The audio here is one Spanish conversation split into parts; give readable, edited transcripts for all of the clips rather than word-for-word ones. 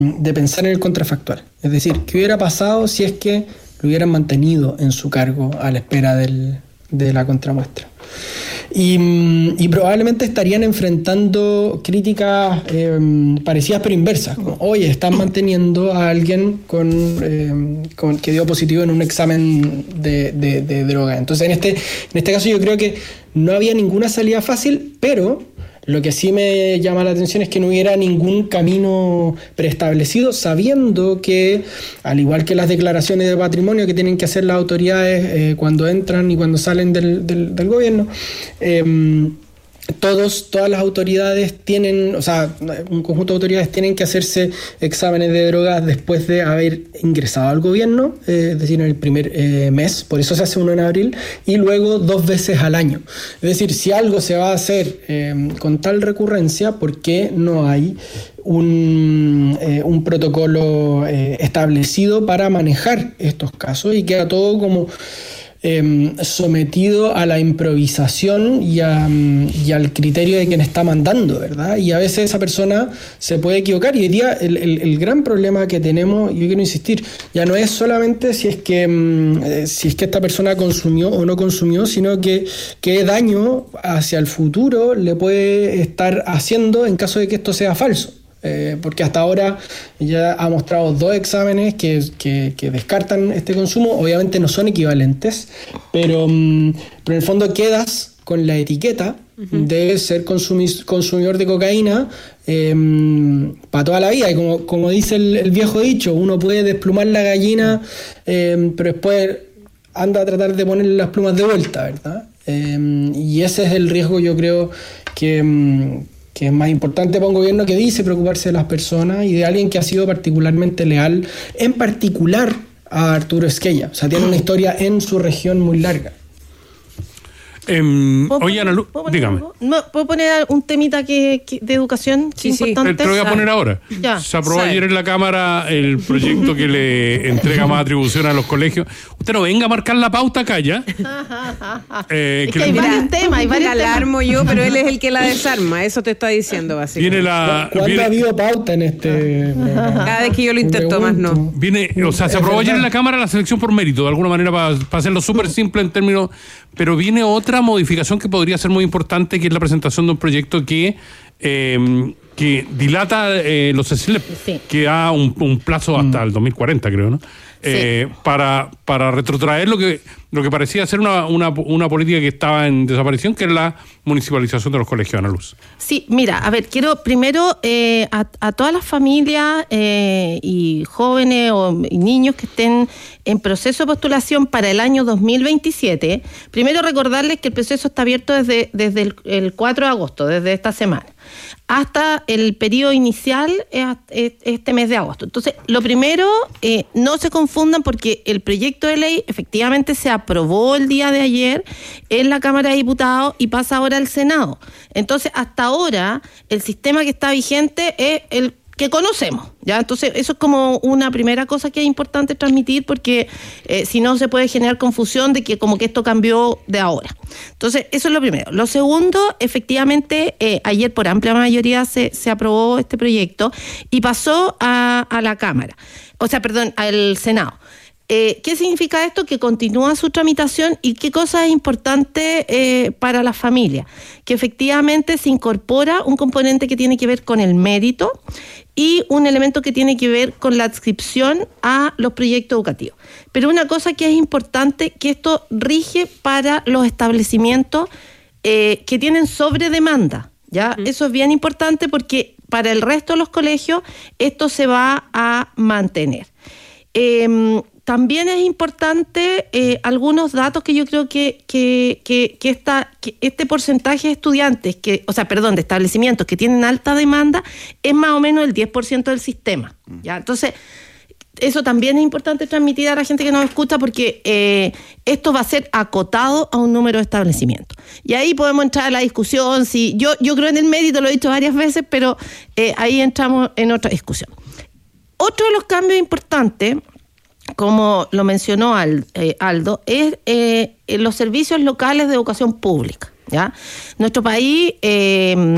pensar en el contrafactual. Es decir, ¿qué hubiera pasado si es que lo hubieran mantenido en su cargo a la espera de la contramuestra? Y probablemente estarían enfrentando críticas parecidas pero inversas, como, oye, están manteniendo a alguien con que dio positivo en un examen de droga. Entonces en este caso yo creo que no había ninguna salida fácil, pero lo que sí me llama la atención es que no hubiera ningún camino preestablecido, sabiendo que, al igual que las declaraciones de patrimonio que tienen que hacer las autoridades cuando entran y cuando salen del gobierno, todas las autoridades tienen, o sea, un conjunto de autoridades tienen que hacerse exámenes de drogas después de haber ingresado al gobierno, es decir, en el primer mes, por eso se hace uno en abril, y luego 2 veces al año. Es decir, si algo se va a hacer con tal recurrencia, ¿por qué no hay un protocolo establecido para manejar estos casos y queda todo como sometido a la improvisación y al criterio de quien está mandando, ¿verdad? Y a veces esa persona se puede equivocar, y hoy día el gran problema que tenemos, y yo quiero insistir, ya no es solamente si es que esta persona consumió o no consumió, sino que qué daño hacia el futuro le puede estar haciendo en caso de que esto sea falso. Porque hasta ahora ya ha mostrado 2 exámenes que descartan este consumo. Obviamente no son equivalentes, pero en el fondo quedas con la etiqueta de ser consumidor de cocaína para toda la vida. Y como dice el viejo dicho, uno puede desplumar la gallina, pero después anda a tratar de ponerle las plumas de vuelta, ¿verdad? Y ese es el riesgo, yo creo, que es más importante para un gobierno que dice preocuparse de las personas y de alguien que ha sido particularmente leal, en particular a Arturo Esquella. O sea, tiene una historia en su región muy larga. Oye, Ana Luz, dígame. ¿Puedo poner un temita de educación? Sí, importante. Te lo voy a poner ahora. Ya. Se aprobó ayer en la Cámara el proyecto que le entrega más atribución a los colegios. Usted no venga a marcar la pauta acá, ¿ya? Es que hay varios temas. Hay varios la armo yo, pero él es el que la desarma. Eso te está diciendo, básicamente. ¿Cuándo ha habido pauta en este? Cada vez que yo lo intento, más no. Se aprobó ayer en la Cámara la selección por mérito, de alguna manera, para hacerlo súper simple en términos. Pero viene otra modificación que podría ser muy importante, que es la presentación de un proyecto que dilata los CECILEP, que da un plazo hasta el 2040, creo, ¿no? Para retrotraer lo que parecía ser una política que estaba en desaparición, que es la municipalización de los colegios, Ana Luz. Sí, mira, a ver, quiero primero a todas las familias y jóvenes y niños que estén en proceso de postulación para el año 2027, primero recordarles que el proceso está abierto desde el 4 de agosto, desde esta semana, hasta el periodo inicial este mes de agosto. Entonces, lo primero, no se confundan, porque el proyecto de ley efectivamente se aprobó el día de ayer en la Cámara de Diputados y pasa ahora al Senado. Entonces, hasta ahora, el sistema que está vigente es el que conocemos, ¿ya? Entonces, eso es como una primera cosa que es importante transmitir, porque si no se puede generar confusión de que como que esto cambió de ahora. Entonces, eso es lo primero. Lo segundo, efectivamente, ayer por amplia mayoría se aprobó este proyecto y pasó a la Cámara, al Senado. ¿Qué significa esto? Que continúa su tramitación. ¿Y qué cosa es importante para la familia? Que efectivamente se incorpora un componente que tiene que ver con el mérito y un elemento que tiene que ver con la adscripción a los proyectos educativos. Pero una cosa que es importante, que esto rige para los establecimientos que tienen sobredemanda, ¿ya? Eso es bien importante, porque para el resto de los colegios esto se va a mantener. También es importante algunos datos que yo creo que este porcentaje de estudiantes, de establecimientos que tienen alta demanda, es más o menos el 10% del sistema, ¿ya? Entonces, eso también es importante transmitir a la gente que nos escucha, porque esto va a ser acotado a un número de establecimientos. Y ahí podemos entrar a la discusión. Si yo creo en el mérito, lo he dicho varias veces, pero ahí entramos en otra discusión. Otro de los cambios importantes, como lo mencionó Aldo, es los servicios locales de educación pública, ¿ya? Nuestro país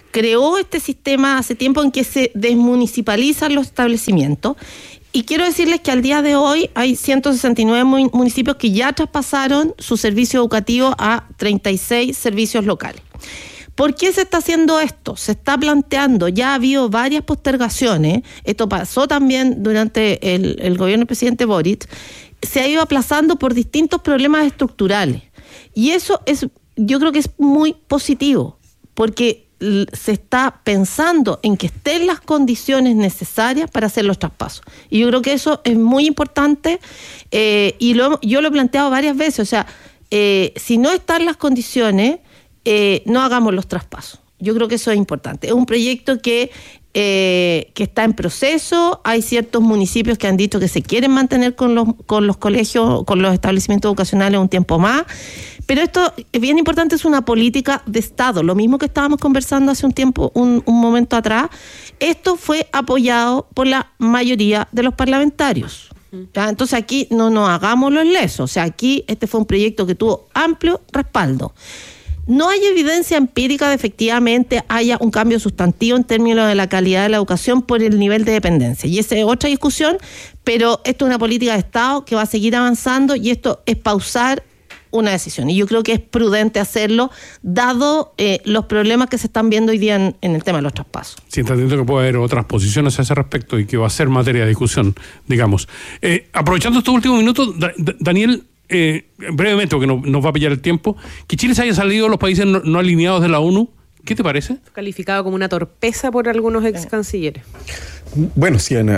creó este sistema hace tiempo en que se desmunicipalizan los establecimientos. Y quiero decirles que al día de hoy hay 169 municipios que ya traspasaron su servicio educativo a 36 servicios locales. ¿Por qué se está haciendo esto? Se está planteando, ya ha habido varias postergaciones, esto pasó también durante el gobierno del presidente Boric, se ha ido aplazando por distintos problemas estructurales. Y eso yo creo que es muy positivo, porque se está pensando en que estén las condiciones necesarias para hacer los traspasos. Y yo creo que eso es muy importante, y yo lo he planteado varias veces. O sea, si no están las condiciones, no hagamos los traspasos. Yo creo que eso es importante. Es un proyecto que está en proceso. Hay ciertos municipios que han dicho que se quieren mantener con los colegios, con los establecimientos educacionales un tiempo más. Pero esto es bien importante, es una política de Estado. Lo mismo que estábamos conversando hace un tiempo, un momento atrás. Esto fue apoyado por la mayoría de los parlamentarios. ¿Ya? Entonces aquí no nos hagamos los lesos. O sea, aquí este fue un proyecto que tuvo amplio respaldo. No hay evidencia empírica de efectivamente haya un cambio sustantivo en términos de la calidad de la educación por el nivel de dependencia. Y esa es otra discusión, pero esto es una política de Estado que va a seguir avanzando, y esto es pausar una decisión. Y yo creo que es prudente hacerlo, dado los problemas que se están viendo hoy día en el tema de los traspasos. Sí, entiendo que puede haber otras posiciones a ese respecto y que va a ser materia de discusión, digamos. Aprovechando estos últimos minutos, Daniel, brevemente, porque nos va a pillar el tiempo, que Chile se haya salido de los países no alineados de la ONU, ¿qué te parece? Calificado como una torpeza por algunos ex cancilleres. Bueno, sí, en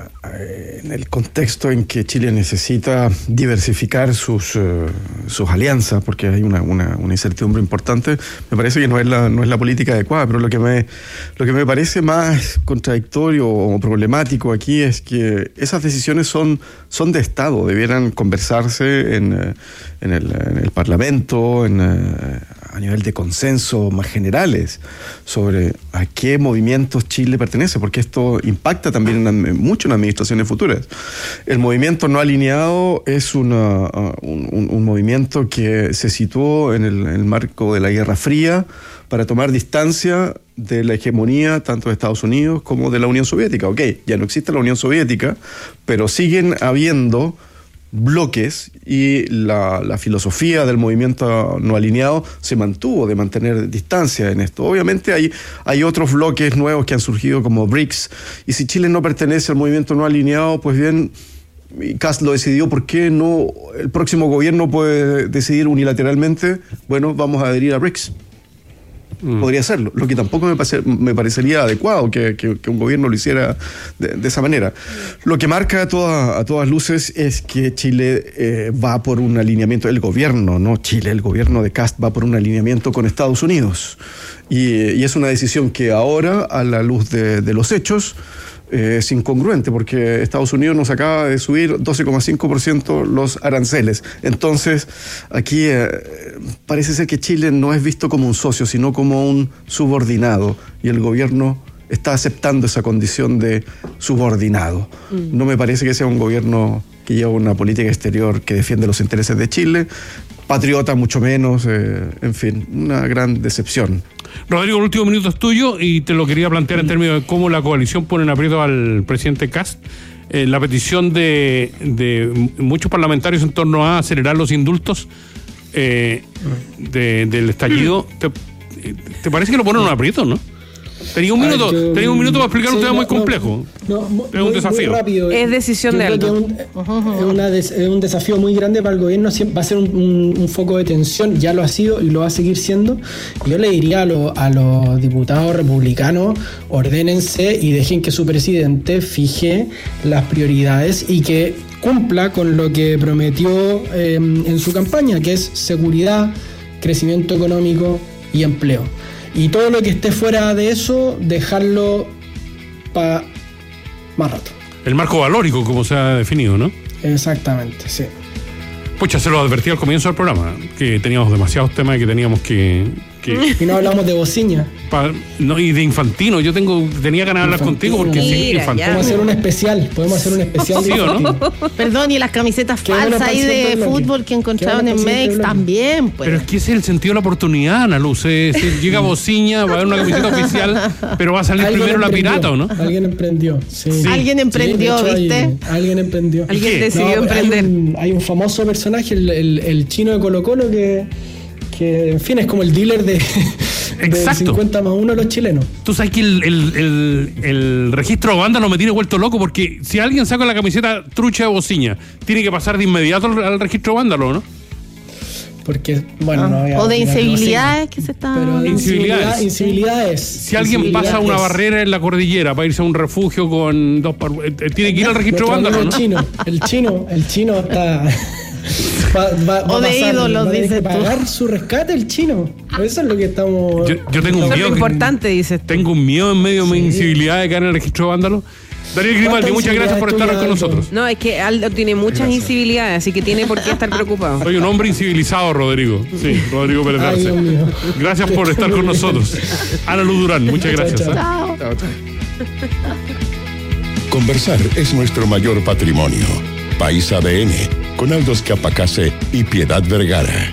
el contexto en que Chile necesita diversificar sus alianzas, porque hay una incertidumbre importante, me parece que no es la política adecuada. Pero lo que me parece más contradictorio o problemático aquí es que esas decisiones son de Estado, debieran conversarse en el Parlamento, a nivel de consenso más generales sobre a qué movimientos Chile pertenece, porque esto impacta también mucho en administraciones futuras. El movimiento no alineado es un movimiento que se situó en el marco de la Guerra Fría para tomar distancia de la hegemonía tanto de Estados Unidos como de la Unión Soviética. Ok, ya no existe la Unión Soviética, pero siguen habiendo bloques, y la filosofía del movimiento no alineado se mantuvo de mantener distancia en esto. Obviamente hay otros bloques nuevos que han surgido como BRICS, y si Chile no pertenece al movimiento no alineado, pues bien, Kast lo decidió, ¿por qué no el próximo gobierno puede decidir unilateralmente? Bueno, vamos a adherir a BRICS. Podría hacerlo, lo que tampoco me parecería adecuado que un gobierno lo hiciera de esa manera. Lo que marca a todas luces es que Chile va por un alineamiento, el gobierno, no Chile, el gobierno de Kast va por un alineamiento con Estados Unidos, y es una decisión que ahora, a la luz de los hechos, es incongruente, porque Estados Unidos nos acaba de subir 12,5% los aranceles. Entonces, aquí parece ser que Chile no es visto como un socio, sino como un subordinado, y el gobierno está aceptando esa condición de subordinado. No me parece que sea un gobierno que lleva una política exterior que defiende los intereses de Chile, patriota mucho menos, en fin, una gran decepción. Rodrigo, el último minuto es tuyo, y te lo quería plantear en términos de cómo la coalición pone en aprieto al presidente Kast. La petición de muchos parlamentarios en torno a acelerar los indultos del estallido. ¿Te parece que lo ponen en un aprieto, no? Tenía un minuto para explicar un tema muy complejo. Es un desafío. Muy rápido. Es decisión de algo. Es un desafío muy grande para el gobierno. Va a ser un foco de tensión. Ya lo ha sido y lo va a seguir siendo. Yo le diría a los diputados republicanos: ordénense y dejen que su presidente fije las prioridades y que cumpla con lo que prometió en su campaña, que es seguridad, crecimiento económico y empleo. Y todo lo que esté fuera de eso, dejarlo para más rato. El marco valórico, como se ha definido, ¿no? Exactamente, sí. Pucha, se lo advertí al comienzo del programa, que teníamos demasiados temas y que teníamos que porque... Y no hablamos de bociña. No, y de Infantino. Yo tenía ganas de hablar contigo porque sí, Infantino. Podemos hacer un especial. ¿Sí o no? Perdón, y las camisetas falsas ahí de fútbol que encontraron en Mex también, pues. Pero es que ese es el sentido de la oportunidad, Ana Luz. Llega bociña, va a haber una camiseta oficial, pero va a salir primero la pirata, ¿o no? Alguien emprendió. Sí. Alguien emprendió, sí, ¿viste? Alguien emprendió. Alguien decidió emprender. Hay un famoso personaje, el chino de Colo-Colo, que en fin es como el dealer de 50+1 de los chilenos. Tú sabes que el registro de vándalo me tiene vuelto loco, porque si alguien saca la camiseta trucha de bociña, tiene que pasar de inmediato al registro de vándalo, ¿no? Porque, bueno, no había, o de incivilidades que se están... Pero incivilidades. Si alguien pasa una barrera en la cordillera para irse a un refugio con tiene que ir al registro de vándalo, ¿no? El chino está... Va o de pasar, ídolos, dices tú. Pagar su rescate el chino. Eso es lo que estamos... Yo tengo un miedo. Importante, dices tú. Tengo un miedo en medio de mi incivilidad de caer en el registro de vándalo. Daniel Grimaldi, muchas gracias por estar con nosotros. No, es que Aldo tiene muchas incivilidades, así que tiene por qué estar preocupado. Soy un hombre incivilizado, Rodrigo. Sí, Rodrigo Pérez Arce. Gracias por estar con nosotros. Ana Luz Durán, muchas gracias. Chao. Conversar es nuestro mayor patrimonio. País ADN, con Aldo Scapacase y Piedad Vergara.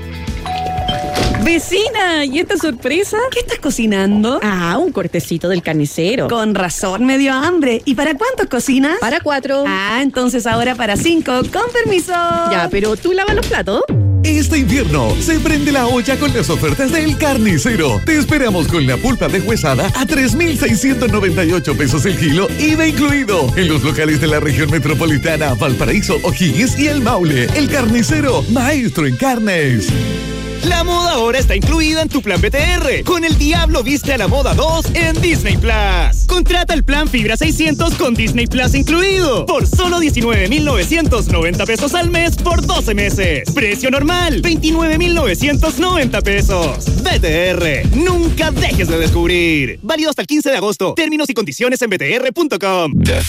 Vecina, ¿y esta sorpresa? ¿Qué estás cocinando? Ah, un cortecito del carnicero. Con razón me dio hambre. ¿Y para cuántos cocinas? Para 4. Ah, entonces ahora para 5. Con permiso. Ya, pero ¿tú lavas los platos? Este invierno se prende la olla con las ofertas del Carnicero. Te esperamos con la pulpa deshuesada a 3,698 pesos el kilo, IVA incluido. En los locales de la región metropolitana, Valparaíso, O'Higgins y El Maule. El Carnicero, maestro en carnes. La moda ahora está incluida en tu plan BTR. Con El Diablo Viste a la Moda 2 en Disney Plus. Contrata el plan Fibra 600 con Disney Plus incluido. Por solo 19,990 pesos al mes por 12 meses. Precio normal, 29,990 pesos. BTR, nunca dejes de descubrir. Válido hasta el 15 de agosto. Términos y condiciones en btr.com.